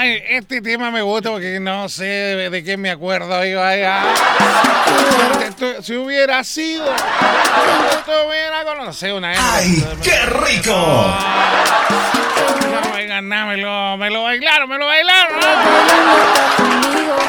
Ay, este tema me gusta porque no sé de qué me acuerdo. Si hubiera sido, no sé, una vez. ¡Ay, qué rico! No, oigan, nada, me lo bailaron.